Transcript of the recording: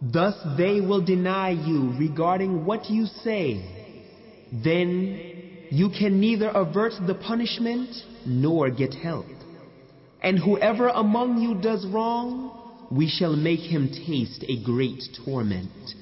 Thus they will deny you regarding what you say. Then you can neither avert the punishment nor get help. And whoever among you does wrong, we shall make him taste a great torment.